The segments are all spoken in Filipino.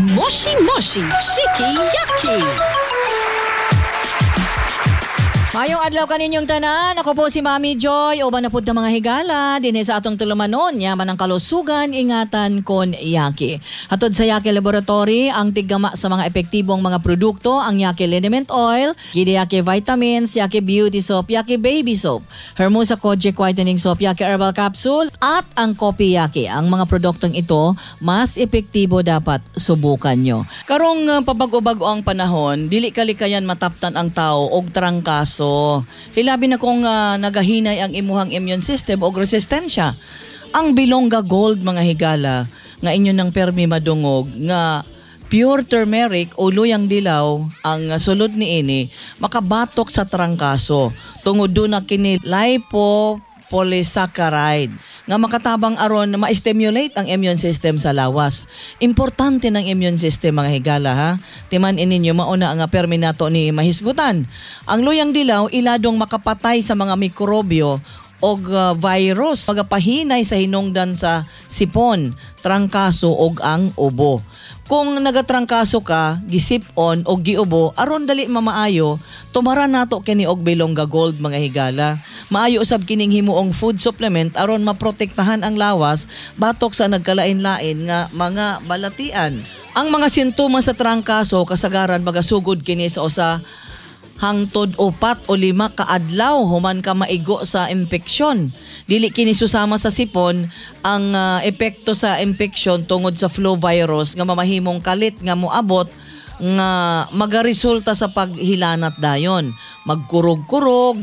Moshi Moshi Shiki Yaki. Mayong adlaw kaninyong tanan, ako po si Mami Joy, uban na pud ng mga higala, dinhi sa atong tulumanon, yaman ang kalusugan, ingatan kon Yaki. Hatod sa Yaki Laboratory, ang tiggama sa mga epektibong mga produkto, ang Yaki Liniment Oil, Gide Yaki Vitamins, Yaki Beauty Soap, Yaki Baby Soap, Hermosa Kojic Whitening Soap, Yaki Herbal Capsule, at ang Kopi Yaki. Ang mga produktong ito, mas epektibo dapat subukan nyo. Karong pabago-bago ang panahon, dili kalikayan mataptan ang tao og trangkaso. Hilabi na kung nagahinay ang imuhang immune system o resistensya. Ang Bilongga Gold mga higala nga inyo ng permi madungog nga pure turmeric o luyang dilaw ang sulod ni ini makabatok sa trangkaso tungod doon na kini lipopolysaccharide nga makatabang aron na ma-stimulate ang immune system sa lawas. Importante ng immune system mga higala ha. Timan ininyo mauna ang permi nato ni mahisgutan. Ang luyang dilaw iladong makapatay sa mga mikrobyo o virus, magapahinay sa hinungdan sa sipon, trangkaso og ang ubo. Kung nagatrangkaso ka, gisipon o giubo, aron dali mamaayo, tumara nato kini og Bilongga Gold mga higala. Maayo usab kining himuong food supplement aron maprotektahan ang lawas batok sa nagkalain-lain nga mga balatian. Ang mga sintomas sa trangkaso kasagaran magasugod kini sa usa hangtod 4 o 5 ka adlaw human ka maigo sa impeksyon. Dili kini susama sa sipon ang epekto sa impeksyon tungod sa flu virus nga mamahimong kalit nga moabot nga magaresulta sa paghilanat dayon. Magkurog-kurog,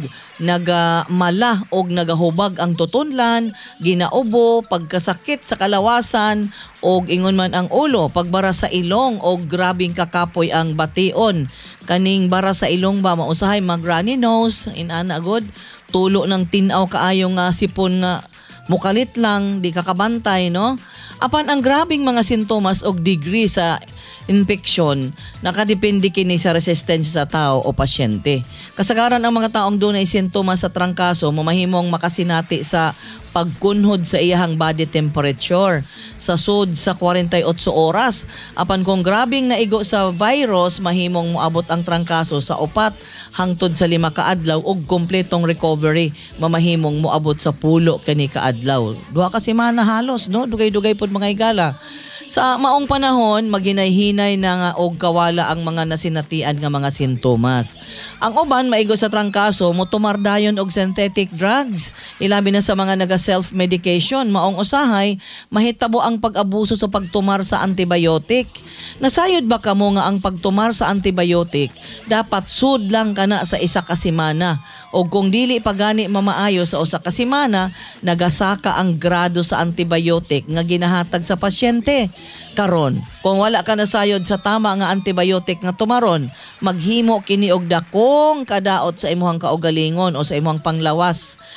nagamala og nagahubag ang tutunlan, ginaubo, pagkasakit sa kalawasan og ingon man ang ulo, pagbara sa ilong og grabing kakapoy ang bation. Kaning bara sa ilong ba mausahay mag runny nose, inana god, tulo ng tinaw kaayo nga sipon nga mukalit lang, di kakabantay no. Apan ang grabing mga sintomas og degree sa infeksyon, nakadepende kini sa resistensya sa tao o pasyente. Kasagaran ang mga taong dunay sintomas sa trangkaso mamahimong makasinati sa pagkunhod sa iyahang body temperature sa sud sa 48 oras. Apan kung grabing naigo sa virus, mahimong moabot ang trangkaso sa 4 hangtod sa 5 kaadlaw ug kompletong recovery mamahimong moabot sa 10 kani kaadlaw. 2 ka semana halos no, dugay-dugay pud mga higala. Sa maong panahon, maghinay-hinay na nga og kawala ang mga nasinatian nga mga sintomas. Ang uban maigo sa trangkaso, motumar dayon og synthetic drugs. Ilabi na sa mga naga-self-medication, maong usahay, mahitabo ang pag-abuso sa pagtumar sa antibiotic. Nasayod ba kamo nga ang pagtumar sa antibiotic, dapat sud lang kana sa 1 ka semana. O kung dili pagani mamaayo sa 1 ka semana, nagasaka ang grado sa antibiotic nga ginahatag sa pasyente. Karon, kung wala ka nasayod sa tama nga antibiotic nga tumaron, maghimo kini og dakong kadaot sa imuhang kaugalingon o sa imuhang panglawas.